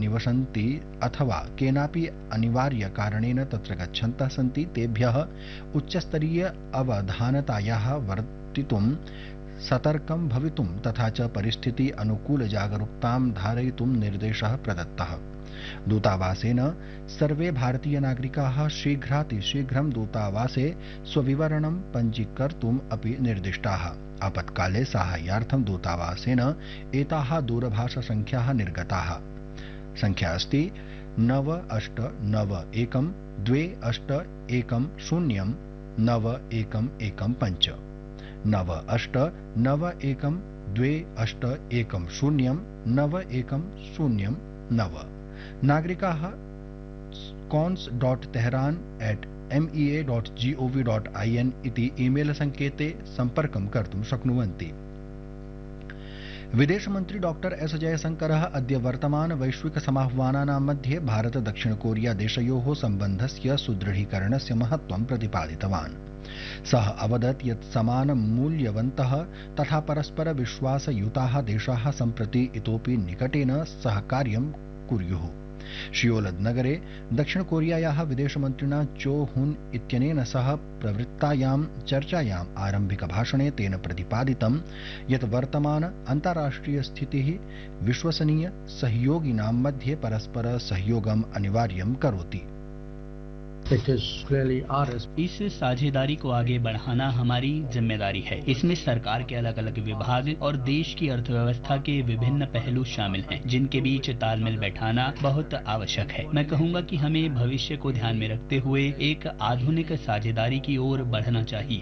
निवसन्ति अथवा केनापि अनिवार्य कारणेन तत्र गच्छन्तः सन्ति तेभ्यः उच्चस्तरीय अवधानतायाः वर्तितुं सतर्कं भवितुं तथा च परिस्थिति अनुकूल जागरूकतां धारयितुं निर्देशः प्रदत्तः। दूतावासेन सर्वे भारतीय नागरिकाः शीघ्रातिशीघ्रं दूतावासे स्वविवरणं पञ्जीकर्तुम् अपि निर्दिष्टाः। आपत्काले साहाय्यार्थं दूतावासेन एताः दूरभाषसङ्ख्याः निर्गताः। संख्या अस्ति 989128109115 989128109109। नागरिकाः cons.tehran@mea.gov.in इति ईमेल संकेते संपर्कं कर्तुं शक्नुवन्ति। विदेशमन्त्री डॉक्टर एस जयशंकरः अद्य वर्तमान वैश्विक समाह्वानानां मध्ये भारत दक्षिण कोरिया देशयोः सम्बन्धस्य सुदृढीकरणस्य महत्त्वं प्रतिपादितवान्। सः अवदत् यत् समानमूल्यवन्तः तथा परस्पर विश्वासयुताः देशाः सम्प्रति इतोपि निकटेन सहकार्यं कुर्युः। शियोलद नगरे दक्षिण कोरियायाः विदेशमन्त्रिणा चो हुन इत्यनेन सह प्रवृत्तायां चर्चायाम् आरम्भिकभाषणे तेन प्रतिपादितं यत् वर्तमान अन्ताराष्ट्रिय स्थितिः विश्वसनीय सहयोगिनां मध्ये परस्पर सहयोगम् अनिवार्यं करोति। इस साझेदारी को आगे बढ़ाना हमारी जिम्मेदारी है। इसमें सरकार के अलग अलग विभाग और देश की अर्थव्यवस्था के विभिन्न पहलू शामिल हैं, जिनके बीच तालमेल बैठाना बहुत आवश्यक है। मैं कहूँगा कि हमें भविष्य को ध्यान में रखते हुए एक आधुनिक साझेदारी की ओर बढ़ना चाहिए।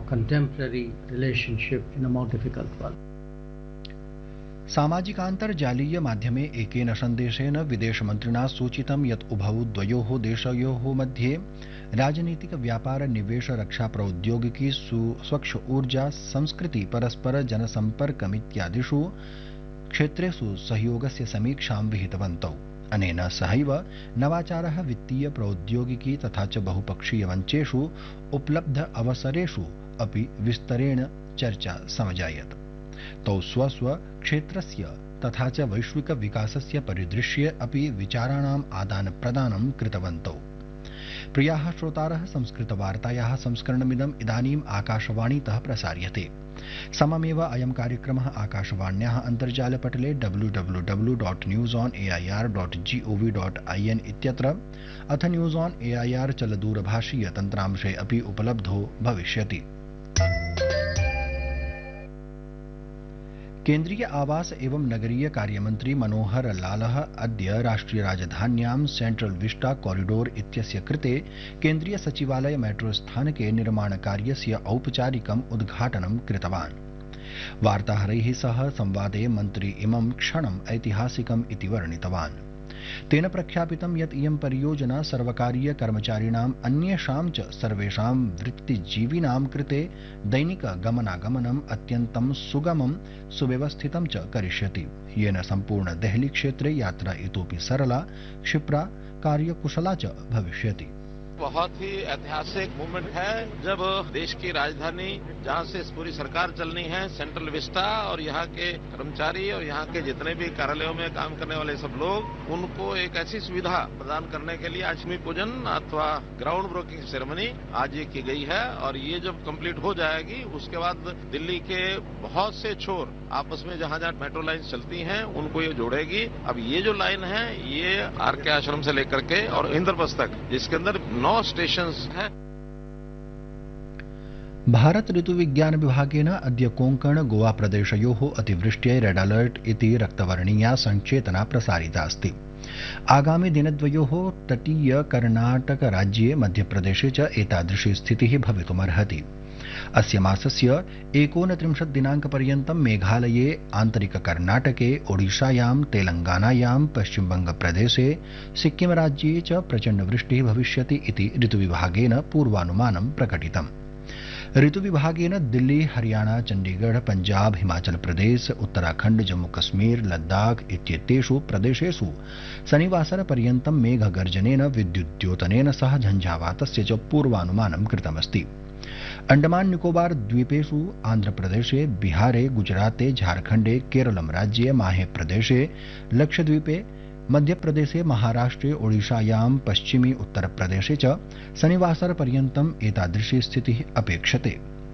सामाजिकान्तर्जालीय माध्यमे एकेन सन्देशेन विदेशमन्त्रिणा सूचितं यत् उभौ द्वयोः देशयोः मध्ये राजनीतिक व्यापार निवेश रक्षा प्रौद्योगिकी स्वच्छ ऊर्जा संस्कृति परस्पर जनसम्पर्कमित्यादिषु क्षेत्रेषु सहयोगस्य समीक्षां विहितवन्तौ। अनेन सहैव नवाचारः वित्तीय प्रौद्योगिकी तथा च बहुपक्षीय मञ्चेषु उपलब्ध अवसरेषु अपि विस्तरेण चर्चा समजायत। तौ स्वस्व क्षेत्रस्य तथा च वैश्विक विकासस्य परिदृश्ये अपि विचाराणाम् आदानप्रदानं कृतवन्तौ। प्रियाः श्रोतारः, संस्कृतवार्तायाः संस्करणमिदम् इदानीम् आकाशवाणीतः प्रसार्यते। सममेव अयं कार्यक्रमः आकाशवाण्याः अन्तर्जालपटले www.newsonair.gov.in इत्यत्र अथ न्यूज़ ऑन एआईआर चलदूरभाषीय तन्त्रांशे अपि उपलब्धो भविष्यति। केन्द्रीय आवास एवं नगरीय कार्यमन्त्री मनोहर लालः अद्य राष्ट्रिय राजधान्यां सेंट्रल विस्टा कॉरिडोर इत्यस्य कृते केन्द्रीय सचिवालय मेट्रो स्थानके निर्माणकार्यस्य औपचारिकम् उद्घाटनं कृतवान्। वार्ताहरैः सह संवादे मन्त्री इमं क्षणम् ऐतिहासिकम् इति वर्णितवान्। तेन प्रख्यापितं यत् इयं परियोजना सर्वकारीय कर्मचारिणाम् अन्येषां च सर्वेषां वृत्तिजीविनां कृते दैनिक गमनागमनम् अत्यन्तं सुगमं सुव्यवस्थितं च करिष्यति, येन सम्पूर्ण देहली क्षेत्रे यात्रा इतोपि सरला, क्षिप्रा, कार्यकुशला च भविष्यति। बहुत ही ऐतिहासिक मूवमेंट है जब देश की राजधानी जहां से पूरी सरकार चलनी है, सेंट्रल विस्टा, और यहाँ के कर्मचारी और यहाँ के जितने भी कार्यालयों में काम करने वाले सब लोग, उनको एक ऐसी सुविधा प्रदान करने के लिए आज भूमि पूजन अथवा ग्राउंड ब्रेकिंग सेरेमनी आज ये की गई है। और ये जब कंप्लीट हो जाएगी उसके बाद दिल्ली के बहुत से छोर आपस में जहां जहां मेट्रो लाइन चलती हैं उनको ये जोड़ेगी। अब ये जो लाइन है ये आर के आश्रम से लेकर के और इंद्रप्रस्थ तक, जिसके अंदर 9 स्टेशंस हैं। भारत ऋतुविज्ञान विभागेन अद्य कोंकण गोवा प्रदेशयोः अतिवृष्ट्यै रेड अलर्ट इति रक्तवर्णीया संचेतना प्रसारिता अस्ति। आगामि दिनद्वयोः तटीय कर्णाटक राज्ये मध्यप्रदेशे च एतादृशी स्थितिः भवितुमर्हति। अस्य मासस्य 29 दिनाङ्कपर्यन्तं मेघालये, आन्तरिक कर्णाटके, ओडिशायां, तेलंगानायां, पश्चिमबंगप्रदेशे, सिक्किम राज्ये च प्रचण्डवृष्टिः भविष्यति इति ऋतुविभागेन पूर्वानुमानं प्रकटितम्। ऋतुविभागेन दिल्ली, हरियाणा, चंडीगढ़, पंजाब, हिमाचल प्रदेश, उत्तराखंड, जम्मू कश्मीर, लद्दाख इत्येतेषु प्रदेशेषु शनिवासरपर्यन्तं मेघगर्जनेन, विद्युद्योतनेन सह झंझावातस्य च पूर्वानुमानं कृतमस्ति। अंडमान निकोबार द्वीपेषु, आंध्रप्रदेशे, बिहारे, गुजराते, झारखंडे, केरलम राज्ये, माहे प्रदेशे, लक्षद्वीपे, मध्यप्रदेशे महाराष्ट्रे ओडिशायां पश्चिमी उत्तरप्रदेशे च शनिवासरपर्यन्तम् एतादृशी स्थितिः अपेक्षते।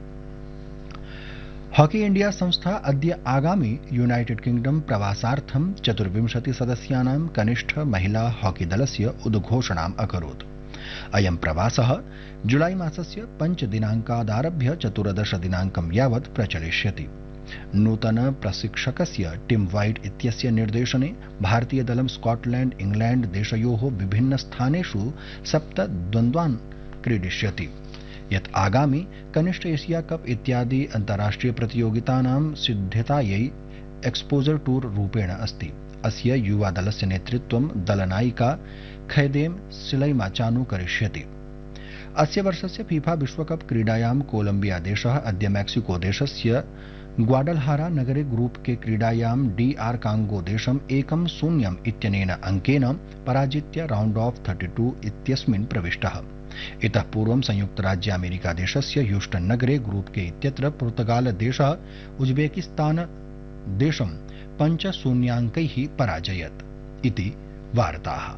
हॉकी इंडिया संस्था अद्य आगामि यूनाइटेड किंगडम प्रवासार्थं 24 सदस्यानां कनिष्ठ महिला हॉकी दलस्य उद्घोषणाम् अकरोत्। अयं प्रवासः जुलाई मासस्य 5 दिनाङ्कादारभ्य 14 दिनाङ्कं यावत् प्रचलिष्यति। नूतन प्रशिक्षकस्य टिम वाइट इत्यस्य निर्देशने भारतीय दलं स्कॉटलैंड इंग्लैंड देशयोः विभिन्न स्थानेषु 7 द्वन्द्वान् क्रीडिष्यति, यत् आगामि कनिष्ठ एशिया कप इत्यादि अन्ताराष्ट्रिय प्रतियोगितानां सिद्धतायै एक्सपोजर टूर रूपेण अस्ति। अस्य युवा दलस्य नेतृत्वं दलनायिका खैदेम सिलैमाचानु करिष्यति। अस्य वर्षस्य फीफा विश्वकप क्रीडायां कोलंबिया देशः अद्य मैक्सिको देशस्य ग्वाडलहारा नगरे ग्रुप के क्रीडायां DR कांगो देशं 1-0 इत्यनेन अंकेन पराजित्य राउंड ऑफ 32 इत्यस्मिन् प्रविष्टः। इतः पूर्वं संयुक्त राज्य अमेरिका देशस्य ह्यूस्टन नगरे ग्रुप के इत्यत्र पुर्तगाल देशः उज्बेकिस्तान देशं 5-0 अंकैः पराजयत् इति वार्ताः।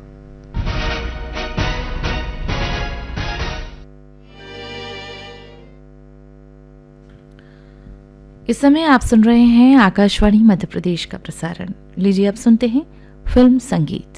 इस समय आप सुन रहे हैं आकाशवाणी मध्य प्रदेश का प्रसारण। लीजिए अब सुनते हैं फिल्म संगीत।